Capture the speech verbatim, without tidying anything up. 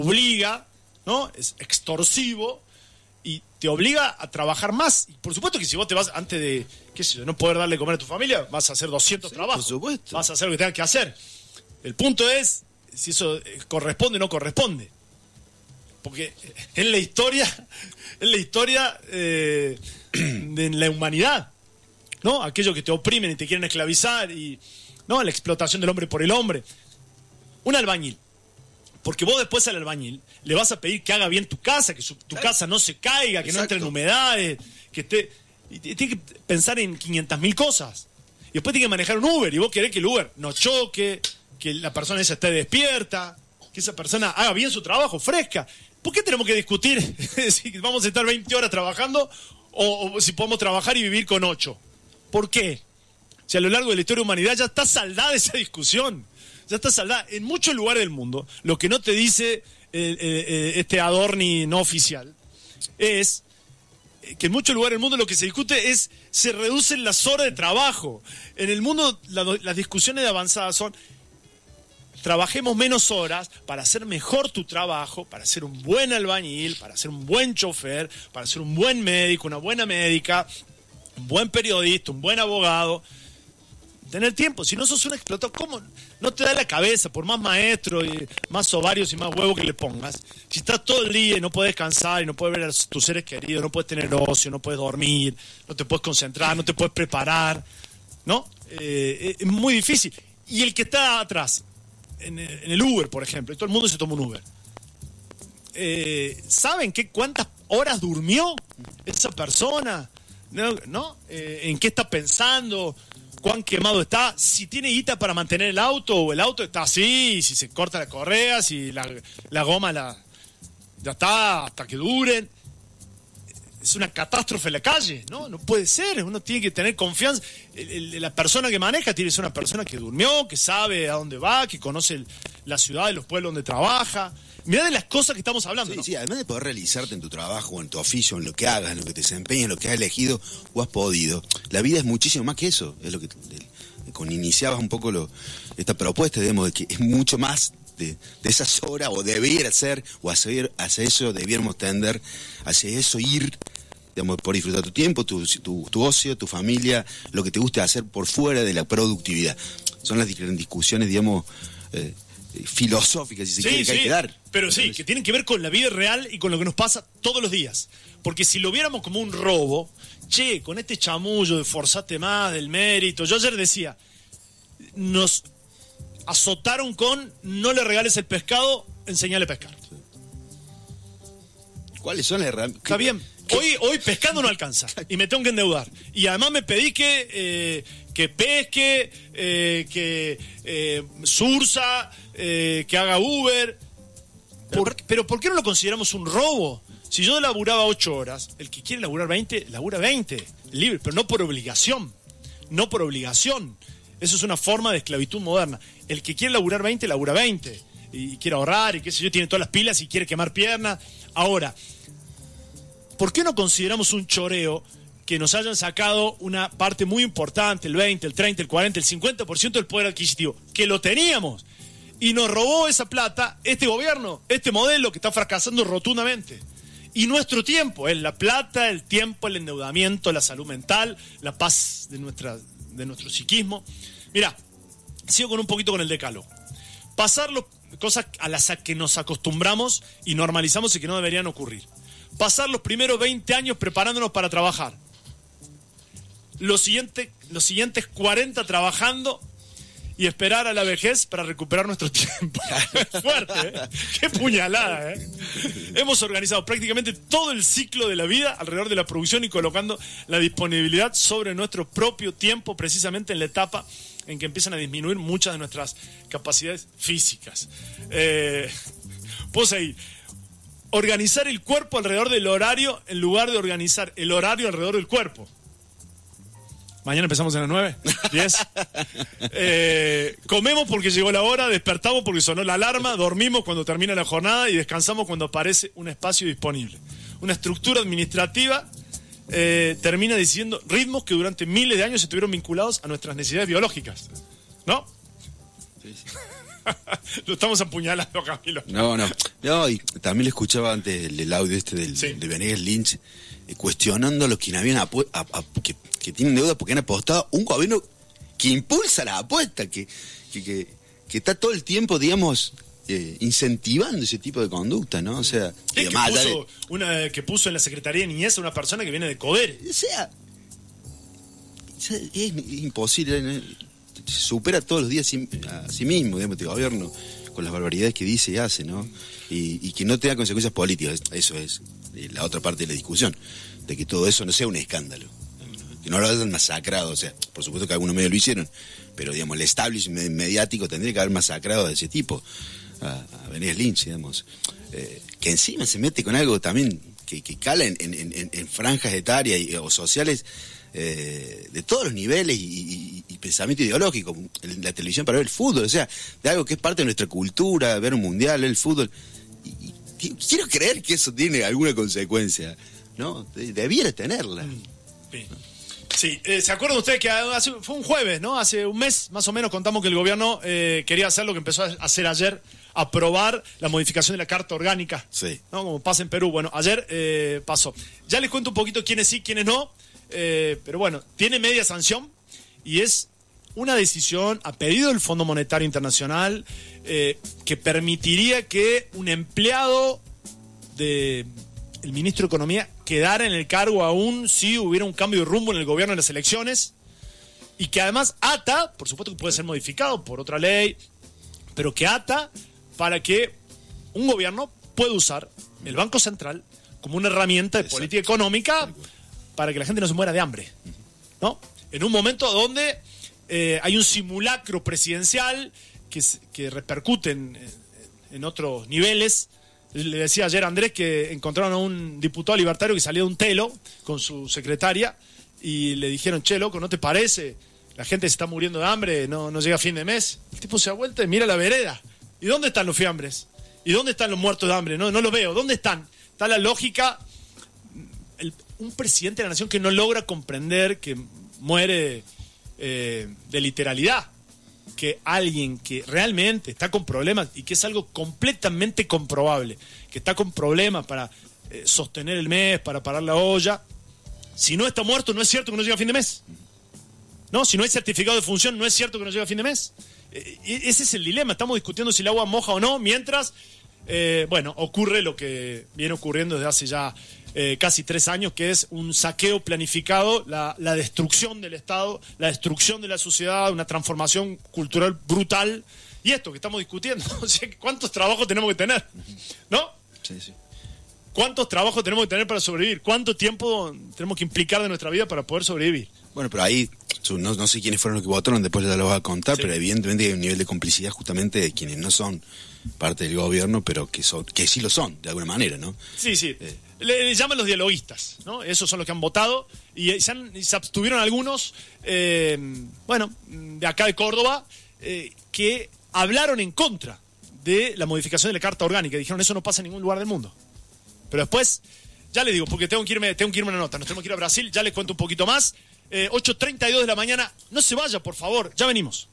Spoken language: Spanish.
obliga, ¿no? Es extorsivo y te obliga a trabajar más. Y por supuesto que si vos te vas antes de, qué sé yo, no poder darle comer a tu familia, vas a hacer doscientos sí, trabajos. Por supuesto. Vas a hacer lo que tengas que hacer. El punto es si eso corresponde o no corresponde. Porque en la historia, en la historia eh, de la humanidad, ¿no? Aquellos que te oprimen y te quieren esclavizar y, ¿no? La explotación del hombre por el hombre. Un albañil. Porque vos después al albañil le vas a pedir que haga bien tu casa, que su, tu claro. casa no se caiga, que Exacto. no entre en humedades, que esté... Y tiene que pensar en quinientas mil cosas. Y después tiene que manejar un Uber y vos querés que el Uber no choque, que la persona esa esté despierta, que esa persona haga bien su trabajo, fresca. ¿Por qué tenemos que discutir si vamos a estar veinte horas trabajando o, o si podemos trabajar y vivir con ocho? ¿Por qué? Si a lo largo de la historia de la humanidad ya está saldada esa discusión. Ya está saldada. En muchos lugares del mundo, lo que no te dice eh, eh, este Adorni no oficial es que en muchos lugares del mundo lo que se discute es se reducen las horas de trabajo. En el mundo la, las discusiones de avanzada son trabajemos menos horas para hacer mejor tu trabajo, para ser un buen albañil, para ser un buen chofer, para ser un buen médico, una buena médica, un buen periodista, un buen abogado. Tener tiempo, si no sos un explotador, ¿cómo? No te da la cabeza, por más maestro y más ovarios y más huevos que le pongas. Si estás todo el día y no puedes descansar y no puedes ver a tus seres queridos, no puedes tener ocio, no puedes dormir, no te puedes concentrar, no te puedes preparar, ¿no? Eh, es muy difícil. Y el que está atrás, en, en el Uber, por ejemplo, y todo el mundo se toma un Uber, eh, ¿saben qué, cuántas horas durmió esa persona? ¿No? ¿No? Eh, ¿En qué está pensando? ¿Cuán quemado está? Si tiene guita para mantener el auto o el auto está así, si se corta la correa, si la, la goma la, ya está hasta que duren. Es una catástrofe en la calle, ¿no? No puede ser, uno tiene que tener confianza. El, el, la persona que maneja tiene que ser una persona que durmió, que sabe a dónde va, que conoce el, la ciudad y los pueblos donde trabaja. Mirá de las cosas que estamos hablando, sí, ¿no? Sí, además de poder realizarte en tu trabajo, o en tu oficio, en lo que hagas, en lo que te desempeñas, en lo que has elegido o has podido, la vida es muchísimo más que eso. Es lo que con iniciabas un poco lo, esta propuesta, digamos, de que es mucho más de, de esas horas, o debiera ser, o hacer, hacia eso debiéramos tender, hacia eso ir, digamos, por disfrutar tu tiempo, tu, tu, tu ocio, tu familia, lo que te guste hacer por fuera de la productividad. Son las diferentes discusiones, digamos, eh, filosóficas, si se sí, quiere, que sí, hay que dar. Pero sí, que tienen que ver con la vida real y con lo que nos pasa todos los días. Porque si lo viéramos como un robo, che, con este chamullo de forzate más, del mérito, yo ayer decía, nos azotaron con no le regales el pescado, enseñale a pescar. ¿Cuáles son las herramientas? Está bien. Hoy, hoy pescando no alcanza y me tengo que endeudar. Y además me pedí que, eh, que pesque, eh, que eh, sursa, eh, que haga Uber. Por, pero ¿por qué no lo consideramos un robo? Si yo laburaba ocho horas, el que quiere laburar veinte, labura veinte, libre, pero no por obligación. No por obligación. Eso es una forma de esclavitud moderna. El que quiere laburar veinte, labura veinte. Y quiere ahorrar y qué sé yo, tiene todas las pilas y quiere quemar piernas. Ahora, ¿por qué no consideramos un choreo que nos hayan sacado una parte muy importante, el veinte, el treinta, el cuarenta, el cincuenta por ciento del poder adquisitivo? Que lo teníamos. Y nos robó esa plata este gobierno, este modelo que está fracasando rotundamente. Y nuestro tiempo, es la plata, el tiempo, el endeudamiento, la salud mental, la paz de, nuestra, de nuestro psiquismo. Mira, sigo con un poquito con el decálogo. Pasar las cosas a las que nos acostumbramos y normalizamos y que no deberían ocurrir. Pasar los primeros veinte años preparándonos para trabajar. Los siguientes, los siguientes cuarenta trabajando y esperar a la vejez para recuperar nuestro tiempo. Fuerte, ¿eh? Qué puñalada, ¿eh? Hemos organizado prácticamente todo el ciclo de la vida alrededor de la producción y colocando la disponibilidad sobre nuestro propio tiempo, precisamente en la etapa en que empiezan a disminuir muchas de nuestras capacidades físicas. Eh, puedo seguir. Organizar el cuerpo alrededor del horario en lugar de organizar el horario alrededor del cuerpo. Mañana empezamos a las nueve, diez. Eh, comemos porque llegó la hora, despertamos porque sonó la alarma, dormimos cuando termina la jornada y descansamos cuando aparece un espacio disponible. Una estructura administrativa eh, termina diciendo ritmos que durante miles de años estuvieron vinculados a nuestras necesidades biológicas. ¿No? Sí, sí. Lo estamos apuñalando, Camilo. No, no. No, y también le escuchaba antes el, el audio este del, Sí. de Venegas Lynch, eh, cuestionando a los que, habían apu- a- a- que, que tienen deuda porque han apostado un gobierno que impulsa la apuesta, que, que, que, que está todo el tiempo, digamos, eh, incentivando ese tipo de conducta, ¿no? O sea, ¿Qué, y que, más allá puso una, que puso en la Secretaría de Niñez a una persona que viene de Codere? de- o sea, o sea, es imposible, ¿no? Se supera todos los días a sí, a sí mismo, digamos, este gobierno, con las barbaridades que dice y hace, ¿no? Y, y que no tenga consecuencias políticas, eso es eh, la otra parte de la discusión, de que todo eso no sea un escándalo, que no lo hayan masacrado, o sea, por supuesto que algunos medios lo hicieron, pero digamos, el establishment mediático tendría que haber masacrado de ese tipo, a, a Venegas Lynch, digamos, eh, que encima se mete con algo también que, que cala en, en, en, en franjas etarias y, o sociales, Eh, de todos los niveles y, y, y pensamiento ideológico, en la televisión para ver el fútbol, o sea, de algo que es parte de nuestra cultura, ver un mundial, el fútbol. Y, y quiero creer que eso tiene alguna consecuencia, ¿no? De- debiera tenerla. Sí, sí eh, ¿se acuerdan ustedes que hace, fue un jueves, ¿no? Hace un mes más o menos contamos que el gobierno eh, quería hacer lo que empezó a hacer ayer, aprobar la modificación de la Carta Orgánica, Sí. ¿no? Como pasa en Perú. Bueno, ayer eh, pasó. Ya les cuento un poquito quiénes sí, quiénes no. Eh, pero bueno, tiene media sanción y es una decisión a pedido del Fondo Monetario Internacional eh, que permitiría que un empleado del ministro de Economía quedara en el cargo aún si hubiera un cambio de rumbo en el gobierno en las elecciones y que además ata, por supuesto que puede ser modificado por otra ley, pero que ata para que un gobierno pueda usar el Banco Central como una herramienta de Exacto. política económica para que la gente no se muera de hambre, ¿no? En un momento donde eh, hay un simulacro presidencial que, que repercute en, en otros niveles. Le decía ayer a Andrés que encontraron a un diputado libertario que salía de un telo con su secretaria y le dijeron, che, loco, ¿no te parece? La gente se está muriendo de hambre, no, no llega a fin de mes. El tipo se da vuelta y mira la vereda. ¿Y dónde están los fiambres? ¿Y dónde están los muertos de hambre? No, no los veo. ¿Dónde están? Está la lógica... El, un presidente de la nación que no logra comprender que muere eh, de literalidad, que alguien que realmente está con problemas y que es algo completamente comprobable, que está con problemas para eh, sostener el mes, para parar la olla, si no está muerto no es cierto que no llega a fin de mes, ¿no? Si no hay certificado de función no es cierto que no llega a fin de mes. Eh, ese es el dilema, estamos discutiendo si el agua moja o no, mientras eh, bueno, ocurre lo que viene ocurriendo desde hace ya Eh, casi tres años, que es un saqueo planificado, la, la destrucción del Estado, la destrucción de la sociedad, una transformación cultural brutal. Y esto que estamos discutiendo, o sea, ¿cuántos trabajos tenemos que tener? ¿No? Sí, sí. ¿Cuántos trabajos tenemos que tener para sobrevivir? ¿Cuánto tiempo tenemos que implicar de nuestra vida para poder sobrevivir? Bueno, pero ahí, no, no sé quiénes fueron los que votaron, después ya lo voy a contar, Sí. pero evidentemente hay un nivel de complicidad justamente de quienes no son parte del gobierno, pero que son que sí lo son, de alguna manera, ¿no? Sí, sí. Eh. Le, le llaman los dialoguistas, ¿no? Esos son los que han votado y se, han, y se abstuvieron algunos, eh, bueno, de acá de Córdoba, eh, que hablaron en contra de la modificación de la Carta Orgánica. Dijeron, eso no pasa en ningún lugar del mundo. Pero después, ya les digo, porque tengo que irme, tengo que irme a una nota, nos tenemos que ir a Brasil, ya les cuento un poquito más. Eh, ocho treinta y dos de la mañana, no se vaya, por favor, ya venimos.